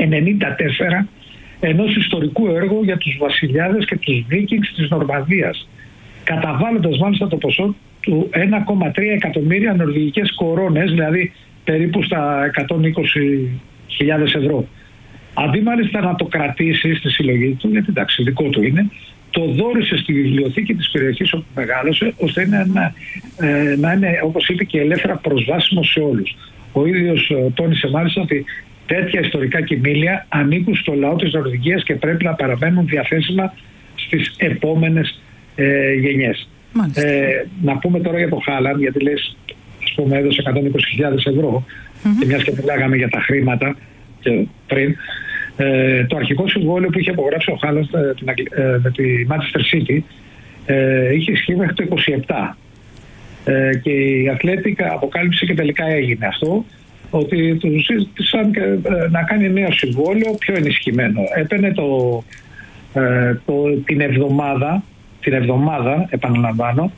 1994 ενός ιστορικού έργου για τους βασιλιάδες και τους Βίκινγκς της Νορμανδίας, καταβάλλοντας μάλιστα το ποσό του 1,3 εκατομμύρια νορβηγικές κορώνες, δηλαδή περίπου στα 120.000 ευρώ. Αντί μάλιστα να το κρατήσει στη συλλογή του, γιατί εντάξει δικό του είναι, το δώρισε στη βιβλιοθήκη της περιοχής όπου μεγάλωσε, ώστε να είναι, όπως είπε, και ελεύθερα προσβάσιμο σε όλους. Ο ίδιος τόνισε μάλιστα ότι τέτοια ιστορικά κοιμήλια ανήκουν στο λαό της Νορβηγίας και πρέπει να παραμένουν διαθέσιμα στις επόμενες γενιές. Να πούμε τώρα για το Χάλαντ, γιατί λες, ας πούμε, έδωσε 120.000 ευρώ και μιας και μιλάγαμε για τα χρήματα και πριν. Το αρχικό συμβόλαιο που είχε υπογράψει ο Χάλαντ με τη Manchester City είχε ισχύει μέχρι το 27. Και η Αθλέτικα αποκάλυψε και τελικά έγινε αυτό, ότι του ζήτησαν να κάνει νέο συμβόλαιο πιο ενισχυμένο. Έπαιρνε την εβδομάδα, επαναλαμβάνω,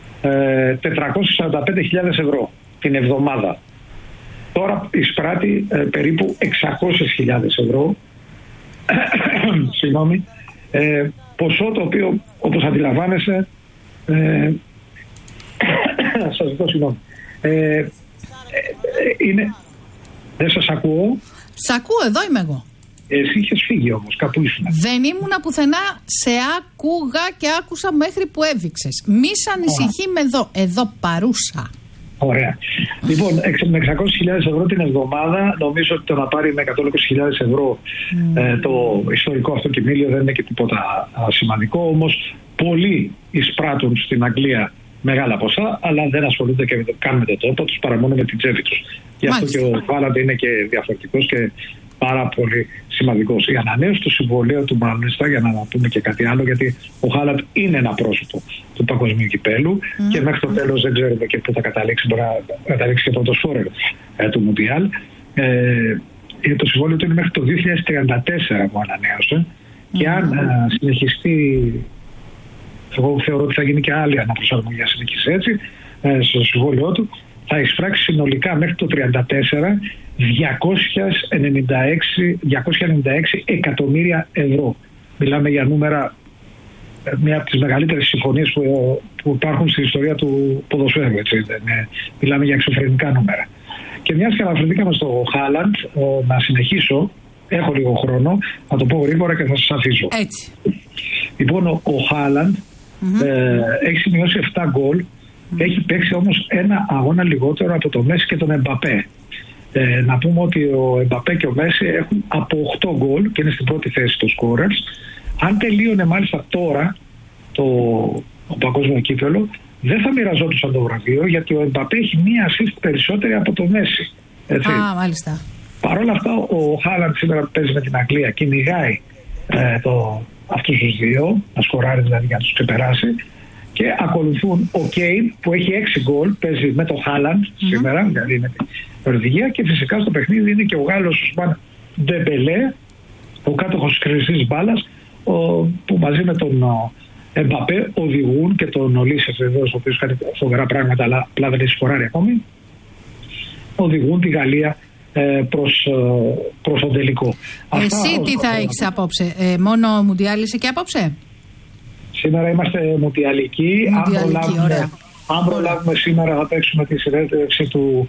445.000 ευρώ την εβδομάδα. Τώρα εισπράττει περίπου 600.000 ευρώ. Συγγνώμη. Ποσό το οποίο, όπως αντιλαμβάνεσαι, σας ζητώ συγγνώμη, είναι... Δεν σας ακούω. Σ' ακούω, εδώ είμαι εγώ. Εσύ είχες φύγει όμως, κάπου ήσουν. Δεν ήμουνα πουθενά, σε άκουγα και άκουσα μέχρι που έβηξες. Μη σ' ανησυχεί με εδώ παρούσα. Ωραία. Λοιπόν, με 600.000 ευρώ την εβδομάδα, νομίζω ότι το να πάρει με 120.000 ευρώ το ιστορικό αυτό κοιμήλιο δεν είναι και τίποτα σημαντικό. Όμως πολλοί εισπράττουν στην Αγγλία μεγάλα ποσά, αλλά δεν ασχολούνται και καν με το τόπο τους, παρά μόνο με την τσέπη τους. Γι' αυτό και ο Χάλαντ είναι και διαφορετικός και πάρα πολύ σημαντικός. Η ανανέωση του συμβολαίου του μάλιστα, για να πούμε και κάτι άλλο, γιατί ο Χάλαντ είναι ένα πρόσωπο του παγκοσμίου κυπέλου και μέχρι το τέλος δεν ξέρουμε και πού θα καταλήξει. Μπορεί να καταλήξει και πρώτος φόρερ του Μουντιάλ. Το συμβόλαιο του είναι μέχρι το 2034 που ανανέωσε και αν συνεχιστεί, εγώ θεωρώ ότι θα γίνει και άλλη αναπροσαρμογή, αν συνεχίσει έτσι, στο συμβόλαιό του, θα εισπράξει συνολικά μέχρι το 34 296 εκατομμύρια ευρώ. Μιλάμε για νούμερα, μια από τις μεγαλύτερες συμφωνίες που υπάρχουν στην ιστορία του ποδοσφαίρου. Έτσι. Μιλάμε για εξωφρενικά νούμερα. Και μιας και αναφερθήκαμε στο Χάλαντ, να συνεχίσω, έχω λίγο χρόνο, να το πω γρήγορα και θα σας αφήσω. Έτσι. Λοιπόν, ο Χάλαντ έχει σημειώσει 7 γκολ, έχει παίξει όμως ένα αγώνα λιγότερο από το Μέση και τον Εμπαπέ. Να πούμε ότι ο Εμπαπέ και ο Μέση έχουν από 8 γκολ και είναι στην πρώτη θέση των scorers. Αν τελείωνε μάλιστα τώρα το παγκόσμιο κύπελλο, δεν θα μοιραζόντουσαν το βραβείο, γιατί ο Εμπαπέ έχει μία assist περισσότερη από το Μέση. Έτσι. Μάλιστα. Παρ' όλα αυτά, ο Χάλαντ σήμερα που παίζει με την Αγγλία κυνηγάει αυτούς τους δύο, να σκοράρει δηλαδή για να τους ξεπεράσει. Και ακολουθούν ο Κέιν που έχει 6 γκολ, παίζει με τον Χάλαντ σήμερα, δηλαδή με την Νορβηγία, και φυσικά στο παιχνίδι είναι και ο Γάλλος Ουσμάν Ντεμπελέ, ο κάτοχος χρυσής μπάλας, που μαζί με τον Εμπαπέ οδηγούν, και τον Ολίσες εδώ, ο οποίος κάνει φοβερά πράγματα, αλλά απλά δεν έχει σκοράρει ακόμη, οδηγούν τη Γαλλία προς τον τελικό. Εσύ τι θα έχεις απόψε, μόνο Μουντιάλ είσαι και απόψε? Σήμερα είμαστε μουντιαλικοί. Αν προλάβουμε σήμερα θα παίξουμε τη συνέντευξη του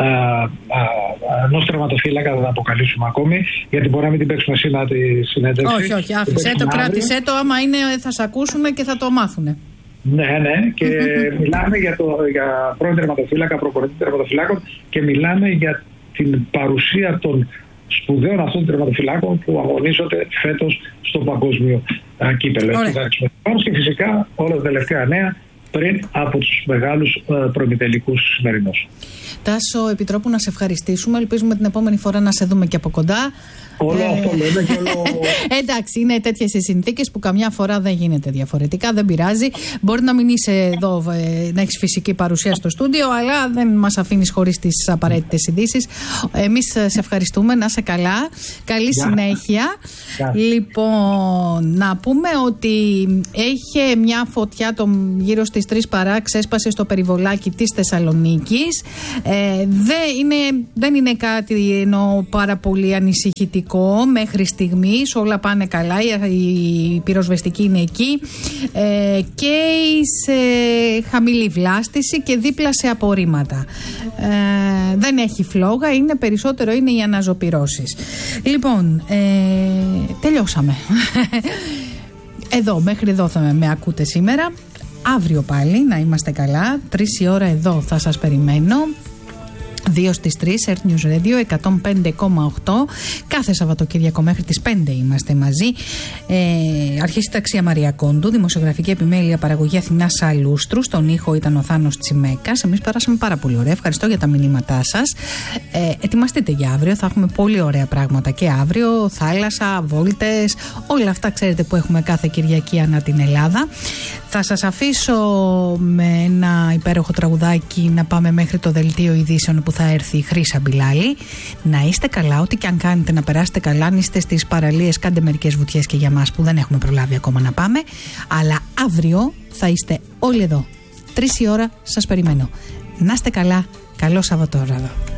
ενός τερματοφύλακα, θα τα αποκαλύψουμε ακόμη, γιατί μπορεί να μην την παίξουμε σήμερα τη συνέντευξη. Όχι, άφησέ το, κράτησέ το, άμα είναι θα σε ακούσουν και θα το μάθουνε. Ναι, και μιλάμε για πρώην τερματοφύλακα, προπονητή τερματοφυλάκων, και μιλάμε για την παρουσία των σπουδαίων αυτών των τερματοφυλάκων που αγωνίζονται φέτος στο παγκόσμιο κύπελλο. Και φυσικά όλα τα τελευταία νέα πριν από τους μεγάλους προημιτελικούς σημερινούς. Τάσο Επιτρόπου, να σε ευχαριστήσουμε. Ελπίζουμε την επόμενη φορά να σε δούμε και από κοντά. Όλο αυτό λέμε και όλο... Εντάξει, είναι τέτοιες οι συνθήκες που καμιά φορά δεν γίνεται διαφορετικά, δεν πειράζει. Μπορεί να μην είσαι εδώ, να έχεις φυσική παρουσία στο στούντιο, αλλά δεν μας αφήνεις χωρίς τις απαραίτητες ειδήσεις. Εμείς σε ευχαριστούμε, να είσαι καλά. Καλή συνέχεια. Λοιπόν, να πούμε ότι έχει μια φωτιά γύρω στις 3 παρά, ξέσπασε στο περιβολάκι της Θεσσαλονίκης. Δεν είναι κάτι πάρα πολύ ανησυχητικό. θετικό μέχρι στιγμής, όλα πάνε καλά, η πυροσβεστική είναι εκεί και σε χαμηλή βλάστηση και δίπλα σε απορρίμματα. Δεν έχει φλόγα, περισσότερο είναι οι αναζωπυρώσεις. Λοιπόν, τελειώσαμε. Μέχρι εδώ θα με ακούτε σήμερα. Αύριο πάλι να είμαστε καλά, 3 η ώρα εδώ θα σας περιμένω. 2 στις 3, Earth News Radio 105,8. Κάθε Σαββατοκύριακο μέχρι τις 5 είμαστε μαζί. Αρχισυνταξία Μαρία Κόντου, δημοσιογραφική επιμέλεια, παραγωγή Αθηνά Σαλούστρου. Στον ήχο ήταν ο Θάνος Τσιμέκας. Εμείς περάσαμε πάρα πολύ ωραία. Ευχαριστώ για τα μηνύματά σας. Ετοιμαστείτε για αύριο. Θα έχουμε πολύ ωραία πράγματα και αύριο. Θάλασσα, βόλτες, όλα αυτά ξέρετε που έχουμε κάθε Κυριακή ανά την Ελλάδα. Θα σας αφήσω με ένα υπέροχο τραγουδάκι να πάμε μέχρι το δελτίο ειδήσεων που θα έρθει η Χρύσα Μπιλάλη. Να είστε καλά, ό,τι και αν κάνετε να περάσετε καλά. Αν είστε στις παραλίες, κάντε μερικές βουτιές και για μας που δεν έχουμε προλάβει ακόμα να πάμε. Αλλά αύριο θα είστε όλοι εδώ. 3 η ώρα σας περιμένω. Να είστε καλά, καλό Σαββατόβραδο.